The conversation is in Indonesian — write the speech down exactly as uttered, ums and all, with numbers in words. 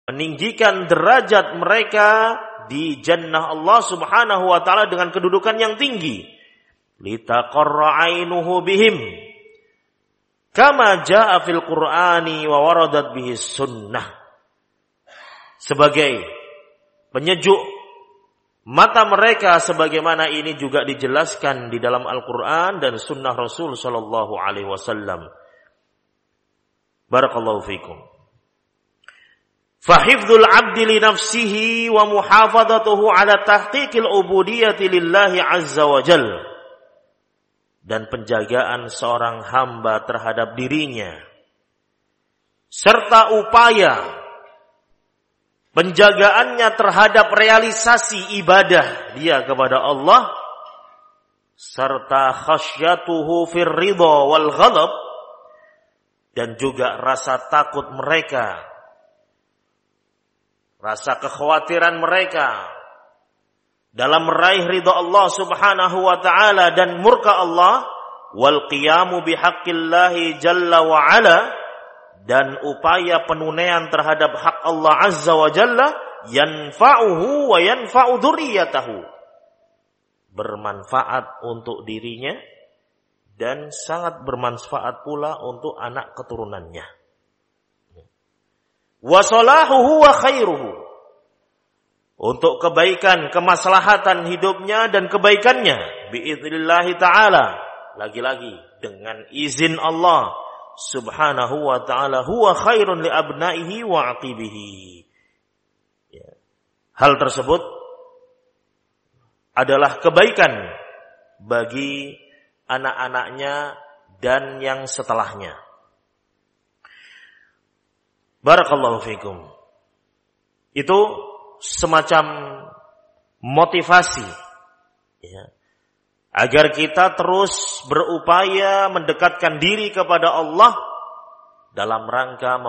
meninggikan derajat mereka di jannah Allah Subhanahu wa taala dengan kedudukan yang tinggi. Litaqarra 'ainuhu bihim kama jaa fil Qur'ani wa waradat bihi sunnah. Sebagai penyejuk mata mereka sebagaimana ini juga dijelaskan di dalam Al-Qur'an dan sunnah Rasul sallallahu alaihi wasallam. Barakallahu fikum. Fahifdzul 'abdi li nafsihi wa muhafadzatuhu 'ala tahqiqil ubudiyyati lillahi 'azza wa jalla. Dan penjagaan seorang hamba terhadap dirinya serta upaya penjagaannya terhadap realisasi ibadah dia kepada Allah serta khasyatuhu fir ridha wal ghadab, dan juga rasa takut mereka, rasa kekhawatiran mereka dalam meraih ridha Allah Subhanahu wa taala dan murka Allah, wal qiyamu bihaqqillahi jalla wa ala, dan upaya penunaian terhadap hak Allah Azza wa Jalla, yanfa'uhu wa yanfa'u dzurriyyatahu, bermanfaat untuk dirinya dan sangat bermanfaat pula untuk anak keturunannya. Wa salahuhu wa khairuhu, untuk kebaikan, kemaslahatan hidupnya dan kebaikannya, biidznillahi ta'ala, lagi-lagi dengan izin Allah Subhanahu wa ta'ala, huwa khairun li abnaihi wa aqibihi. Ya. Hal tersebut adalah kebaikan bagi anak-anaknya dan yang setelahnya. Barakallahu fikum. Itu semacam motivasi, ya, agar kita terus berupaya mendekatkan diri kepada Allah dalam rangka